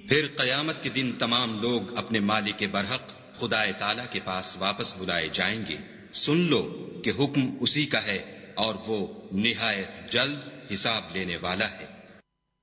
फिर क़यामत के दिन तमाम लोग अपने मालिक बरहक खुदाए ताला के पास वापस बुलाए जाएंगे। सुन लो कि हुक्म उसी का है और वो निहायत जल्द हिसाब लेने वाला है।